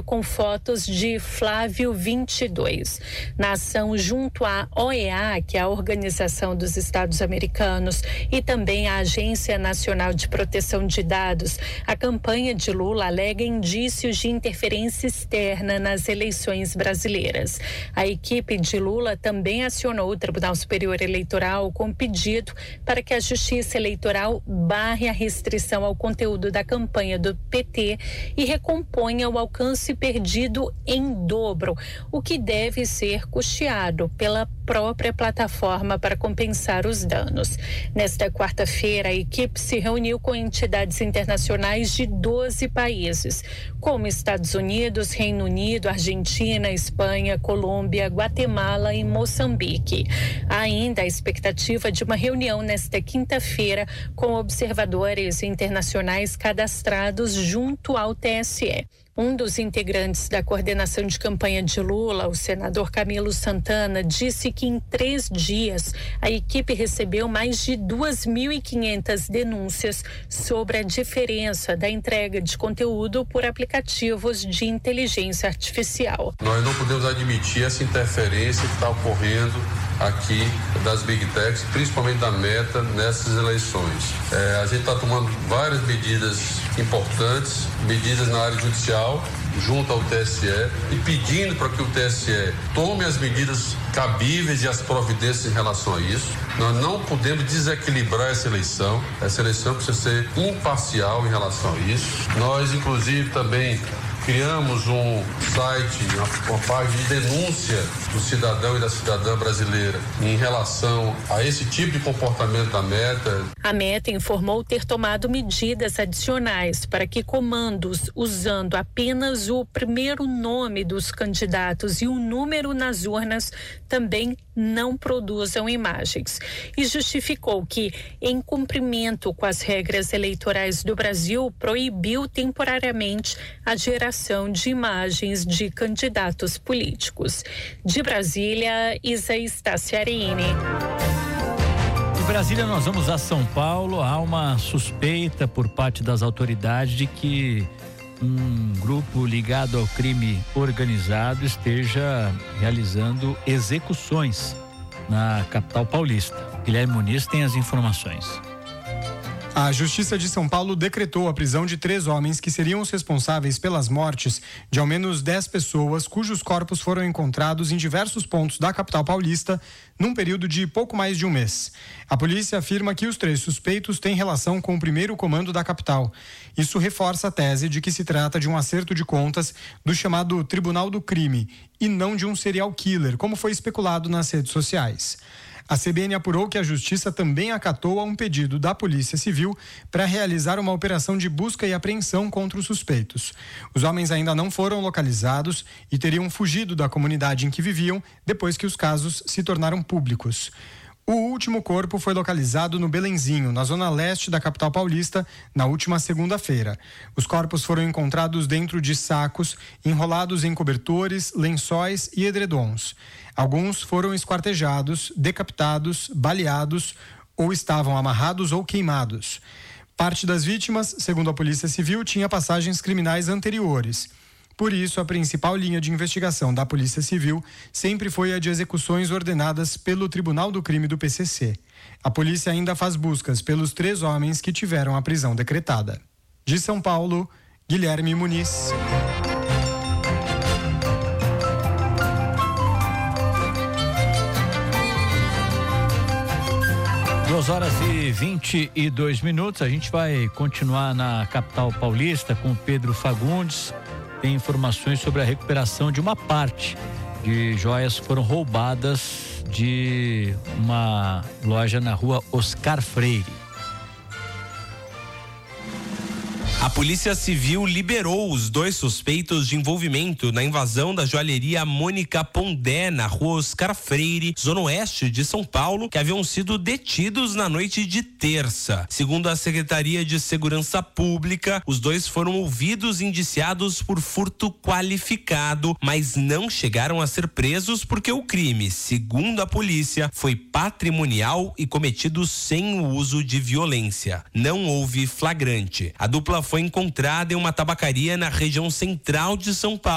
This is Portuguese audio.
com fotos de Flávio 22. Na ação junto à OEA, que é a Organização dos Estados Americanos, e também a Agência Nacional de Proteção de Dados, a campanha de Lula alega indícios de interferência externa nas eleições brasileiras. A equipe de Lula também acionou o Tribunal Superior Eleitoral com pedido para que a Justiça Eleitoral barre a restrição ao conteúdo da campanha do PT e recomponha o alcance perdido em dobro, o que deve ser custeado pela própria plataforma para compensar os danos. Nesta quarta-feira, a equipe se reuniu com entidades internacionais de 12 países, como Estados Unidos, Reino Unido, Argentina, Espanha, Colômbia, Guatemala e Moçambique. Há ainda a expectativa de uma reunião nesta quinta-feira com observadores internacionais cadastrados junto ao TSE. Um dos integrantes da coordenação de campanha de Lula, o senador Camilo Santana, disse que em 3 dias a equipe recebeu mais de 2.500 denúncias sobre a diferença da entrega de conteúdo por aplicativos de inteligência artificial. Nós não podemos admitir essa interferência que está ocorrendo aqui das Big Techs, principalmente da Meta, nessas eleições. A gente está tomando várias medidas importantes, medidas na área judicial, junto ao TSE, e pedindo para que o TSE tome as medidas cabíveis e as providências em relação a isso. Nós não podemos desequilibrar essa eleição precisa ser imparcial em relação a isso. Nós, inclusive, também criamos um site, uma página de denúncia do cidadão e da cidadã brasileira em relação a esse tipo de comportamento da Meta. A Meta informou ter tomado medidas adicionais para que comandos usando apenas o primeiro nome dos candidatos e o número nas urnas também não produzam imagens. E justificou que, em cumprimento com as regras eleitorais do Brasil, proibiu temporariamente a geração de imagens de candidatos políticos. De Brasília, Isa Staciarini. De Brasília, nós vamos a São Paulo. Há uma suspeita por parte das autoridades de que um grupo ligado ao crime organizado esteja realizando execuções na capital paulista. Guilherme Muniz tem as informações. A Justiça de São Paulo decretou a prisão de 3 homens que seriam os responsáveis pelas mortes de ao menos 10 pessoas cujos corpos foram encontrados em diversos pontos da capital paulista num período de pouco mais de um mês. A polícia afirma que os 3 suspeitos têm relação com o primeiro comando da capital. Isso reforça a tese de que se trata de um acerto de contas do chamado Tribunal do Crime e não de um serial killer, como foi especulado nas redes sociais. A CBN apurou que a Justiça também acatou a um pedido da Polícia Civil para realizar uma operação de busca e apreensão contra os suspeitos. Os homens ainda não foram localizados e teriam fugido da comunidade em que viviam depois que os casos se tornaram públicos. O último corpo foi localizado no Belenzinho, na zona leste da capital paulista, na última segunda-feira. Os corpos foram encontrados dentro de sacos, enrolados em cobertores, lençóis e edredons. Alguns foram esquartejados, decapitados, baleados ou estavam amarrados ou queimados. Parte das vítimas, segundo a Polícia Civil, tinha passagens criminais anteriores. Por isso, a principal linha de investigação da Polícia Civil sempre foi a de execuções ordenadas pelo Tribunal do Crime do PCC. A polícia ainda faz buscas pelos 3 homens que tiveram a prisão decretada. De São Paulo, Guilherme Muniz. Duas horas e 22 minutos. A gente vai continuar na capital paulista com Pedro Fagundes. Tem informações sobre a recuperação de uma parte de joias que foram roubadas de uma loja na rua Oscar Freire. A Polícia Civil liberou os 2 suspeitos de envolvimento na invasão da joalheria Mônica Pondé, na rua Oscar Freire, zona oeste de São Paulo, que haviam sido detidos na noite de terça. Segundo a Secretaria de Segurança Pública, os 2 foram ouvidos e indiciados por furto qualificado, mas não chegaram a ser presos porque o crime, segundo a polícia, foi patrimonial e cometido sem o uso de violência. Não houve flagrante. A dupla foi encontrada em uma tabacaria na região central de São Paulo.